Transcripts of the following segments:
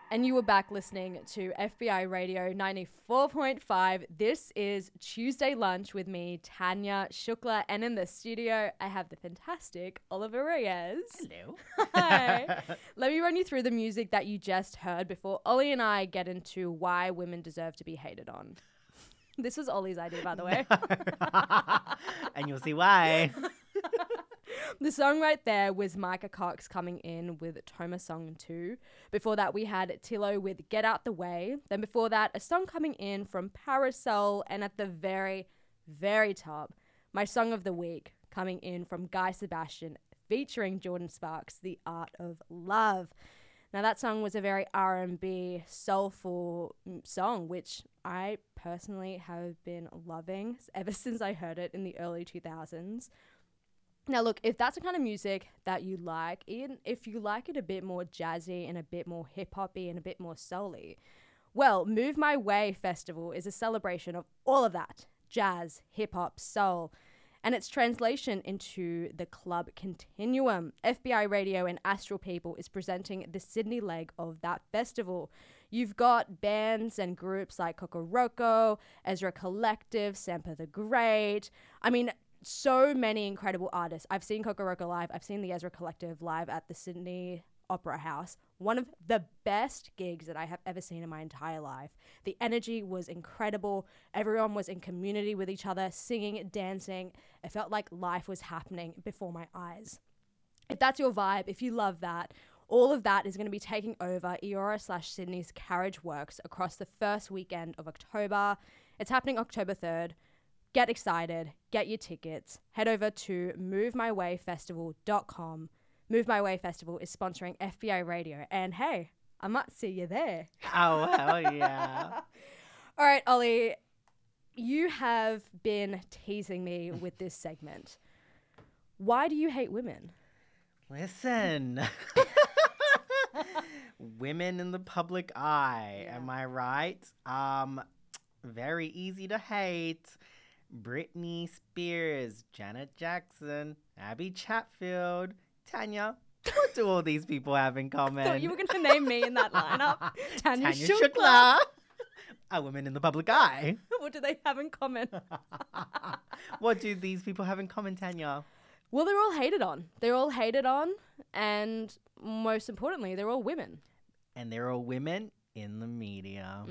And you were back listening to FBI Radio 94.5. This is Tuesday Lunch with me, Tanya Shukla. And in the studio, I have the fantastic Oliver Reyes. Hello. Hi. Let me run you through the music that you just heard before Ollie and I get into why women deserve to be hated on. This was Ollie's idea, by the way. And you'll see why. The song right there was Micah Cox coming in with Toma Song 2. Before that, we had Tillo with Get Out the Way. Then before that, a song coming in from Parasol. And at the very, very top, my song of the week coming in from Guy Sebastian featuring Jordan Sparks, The Art of Love. Now, that song was a very R&B, soulful song, which I personally have been loving ever since I heard it in the early 2000s. Now, look, if that's the kind of music that you like, even if you like it a bit more jazzy and a bit more hip-hoppy and a bit more soul-y, well, Move My Way Festival is a celebration of all of that, jazz, hip-hop, soul, and its translation into the club continuum. FBI Radio and Astral People is presenting the Sydney leg of that festival. You've got bands and groups like Kokoroko, Ezra Collective, Sampa the Great. I mean, so many incredible artists. I've seen Kokoroko live. I've seen the Ezra Collective live at the Sydney Opera House. One of the best gigs that I have ever seen in my entire life. The energy was incredible. Everyone was in community with each other, singing, dancing. It felt like life was happening before my eyes. If that's your vibe, if you love that, all of that is going to be taking over Eora/Sydney's Carriage Works across the first weekend of October. It's happening October 3rd. Get excited, get your tickets, head over to movemywayfestival.com. Move My Way Festival is sponsoring FBI Radio, and hey, I might see you there. Oh, hell yeah. All right, Ollie, you have been teasing me with this segment. Why do you hate women? Listen. Women in the public eye, am I right? Very easy to hate. Britney Spears, Janet Jackson, Abby Chatfield, Tanya. What do all these people have in common? I thought you were going to name me in that lineup. Tanya Shukla. Shukla. A woman in the public eye. What do they have in common? What do these people have in common, Tanya? Well, they're all hated on. They're all hated on, and most importantly, they're all women. And they're all women in the media.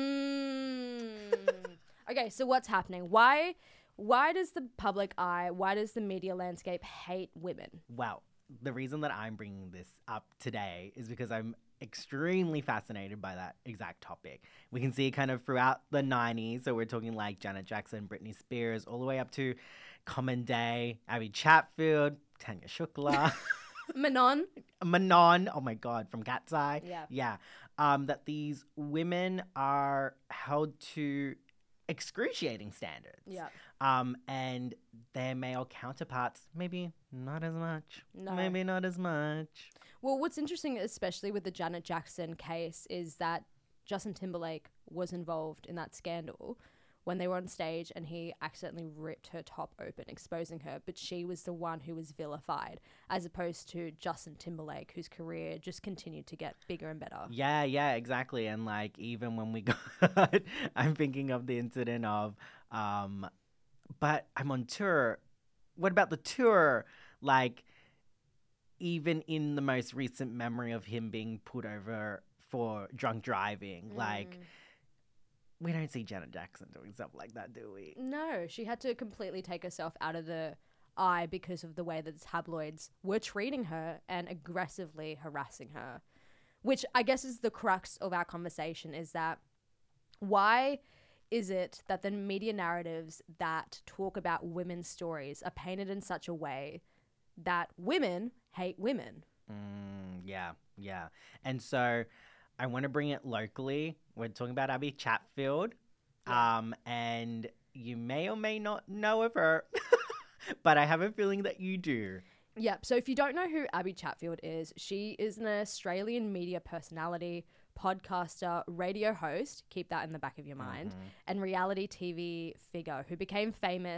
Okay, so what's happening? Why does the public eye, why does the media landscape hate women? Well, the reason that I'm bringing this up today is because I'm extremely fascinated by that exact topic. We can see it kind of throughout the 90s. So we're talking like Janet Jackson, Britney Spears, all the way up to Common Day, Abby Chatfield, Tanya Shukla. Manon, oh my God, from Cat's Eye. Yeah. That these women are held to excruciating standards. Yeah. And their male counterparts, maybe not as much. No. Maybe not as much. Well, what's interesting, especially with the Janet Jackson case, is that Justin Timberlake was involved in that scandal when they were on stage and he accidentally ripped her top open, exposing her. But she was the one who was vilified, as opposed to Justin Timberlake, whose career just continued to get bigger and better. Yeah, exactly. And like, even when we got, I'm thinking of the incident of, but I'm on tour. What about the tour? Like, even in the most recent memory of him being put over for drunk driving, like, we don't see Janet Jackson doing stuff like that, do we? No, she had to completely take herself out of the eye because of the way that the tabloids were treating her and aggressively harassing her, which I guess is the crux of our conversation, is that why is it that the media narratives that talk about women's stories are painted in such a way that women hate women? Yeah. And so I want to bring it locally. We're talking about Abby Chatfield. Yeah. And you may or may not know of her, but I have a feeling that you do. Yep. So if you don't know who Abby Chatfield is, she is an Australian media personality, podcaster, radio host, keep that in the back of your mind, and reality TV figure who became famous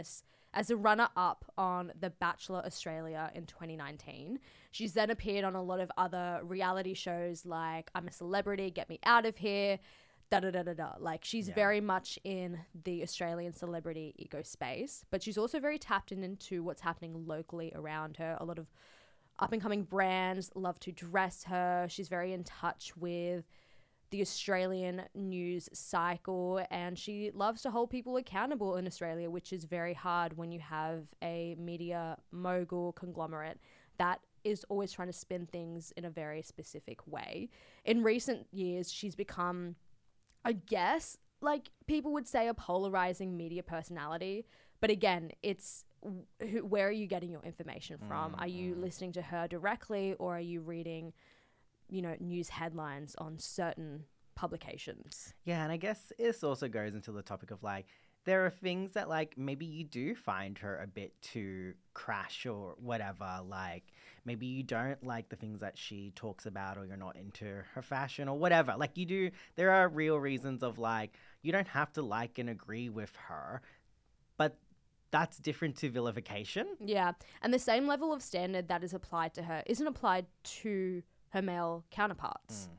as a runner-up on The Bachelor Australia in 2019. She's then appeared on a lot of other reality shows like I'm a Celebrity, Get Me Out of Here, da da da da da. Like, she's very much in the Australian celebrity ego space, but she's also very tapped into what's happening locally around her. A lot of up-and-coming brands love to dress her. She's very in touch with the Australian news cycle, and she loves to hold people accountable in Australia, which is very hard when you have a media mogul conglomerate that is always trying to spin things in a very specific way. In recent years, she's become, I guess, like people would say, a polarizing media personality. But again, it's where are you getting your information from? Are you listening to her directly, or are you reading, you know, news headlines on certain publications? Yeah, and I guess this also goes into the topic of like, there are things that like maybe you do find her a bit too crash or whatever. Like maybe you don't like the things that she talks about, or you're not into her fashion or whatever. Like you do, there are real reasons of like, you don't have to like and agree with her, but that's different to vilification. Yeah, and the same level of standard that is applied to her isn't applied to her male counterparts.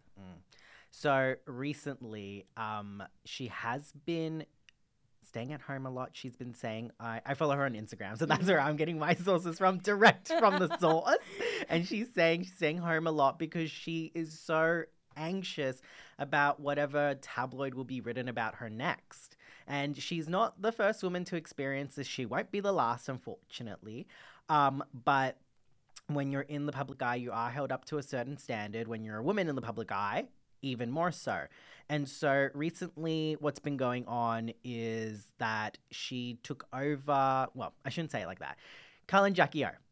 So recently, she has been staying at home a lot. She's been saying, I follow her on Instagram, so that's where I'm getting my sources from, direct from the source. And she's saying she's staying home a lot because she is so anxious about whatever tabloid will be written about her next. And she's not the first woman to experience this. She won't be the last, unfortunately. But when you're in the public eye, you are held up to a certain standard. When you're a woman in the public eye, even more so. And so recently what's been going on is that she took over, well, I shouldn't say it like that. Kyle and Jackie O.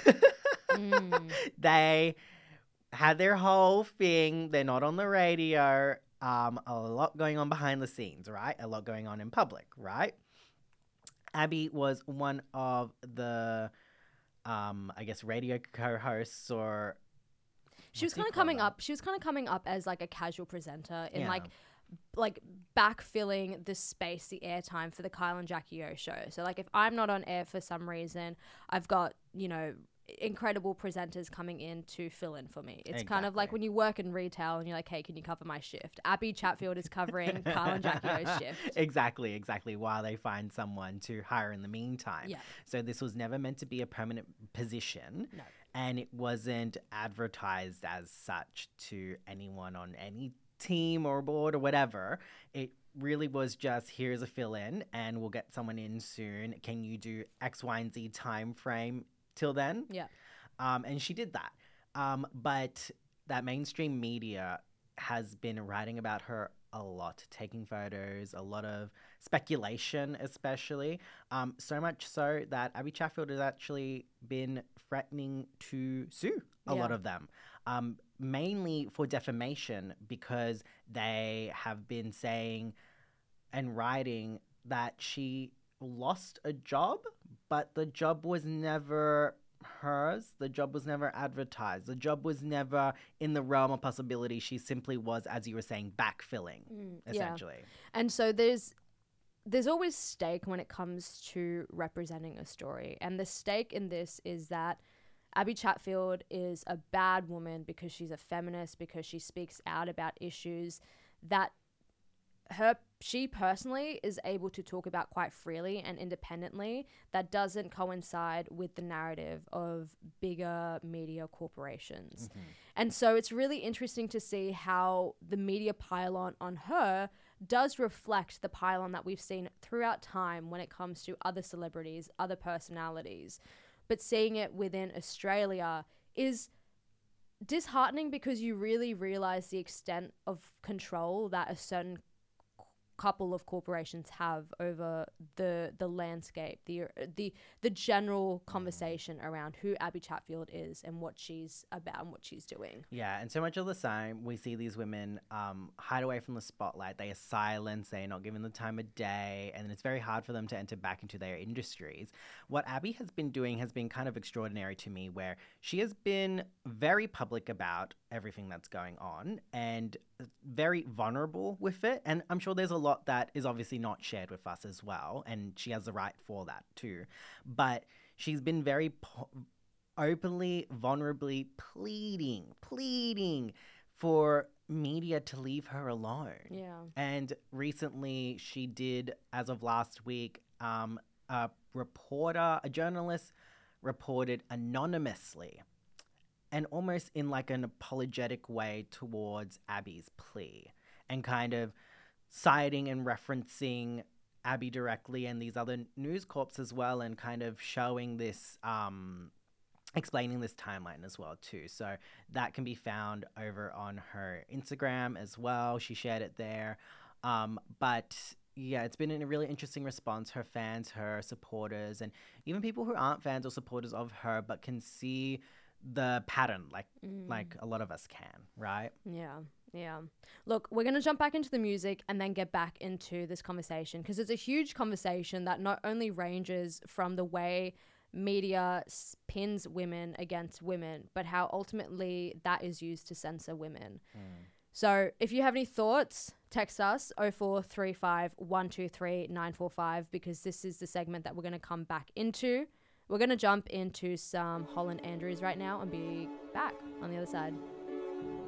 They had their whole thing. They're not on the radio. A lot going on behind the scenes, right? A lot going on in public, right? Abby was one of the, I guess, radio co-hosts, or she was kind of coming up. She was kind of coming up as like a casual presenter in like backfilling the space, the airtime for the Kyle and Jackie O show. So like if I'm not on air for some reason, I've got, you know, incredible presenters coming in to fill in for me. It's kind of like when you work in retail and you're like, hey, can you cover my shift? Abby Chatfield is covering Kyle and Jackie O's shift. Exactly. While they find someone to hire in the meantime. Yeah. So this was never meant to be a permanent position. No. And it wasn't advertised as such to anyone on any team or board or whatever. It really was just, here's a fill-in and we'll get someone in soon. Can you do X, Y, and Z time frame till then? Yeah. And she did that. But that mainstream media has been writing about her a lot, taking photos, a lot of speculation especially. So much so that Abby Chatfield has actually been threatening to sue a lot of them. Mainly for defamation, because they have been saying and writing that she lost a job, but the job was never hers. The job was never advertised. The job was never in the realm of possibility. She simply was, as you were saying, backfilling, essentially. Yeah. And so there's always stake when it comes to representing a story. And the stake in this is that Abby Chatfield is a bad woman because she's a feminist, because she speaks out about issues that she personally is able to talk about quite freely and independently, that doesn't coincide with the narrative of bigger media corporations. And so it's really interesting to see how the media pylon on her does reflect the pylon that we've seen throughout time when it comes to other celebrities, other personalities. But seeing it within Australia is disheartening, because you really realize the extent of control that a certain couple of corporations have over the landscape, the general conversation around who Abby Chatfield is and what she's about and what she's doing. Yeah, and so much of the time we see these women hide away from the spotlight. They are silenced, they are not given the time of day, and it's very hard for them to enter back into their industries. What Abby has been doing has been kind of extraordinary to me, where she has been very public about everything that's going on and very vulnerable with it. And I'm sure there's a lot lot that is obviously not shared with us as well, and she has the right for that too. But she's been very openly, vulnerably pleading for media to leave her alone. Yeah. And recently, she did, as of last week, a journalist, reported anonymously and almost in like an apologetic way towards Abby's plea, and kind of citing and referencing Abby directly and these other News Corps as well, and kind of showing this, explaining this timeline as well too. So that can be found over on her Instagram as well. She shared it there. But yeah, it's been a really interesting response. Her fans, her supporters, and even people who aren't fans or supporters of her but can see the pattern like a lot of us can, right? Yeah. Look, we're going to jump back into the music and then get back into this conversation, because it's a huge conversation that not only ranges from the way media pins women against women, but how ultimately that is used to censor women. So if you have any thoughts, text us 0435 123 945, because this is the segment that we're going to come back into. We're going to jump into some Holland Andrews right now and be back on the other side.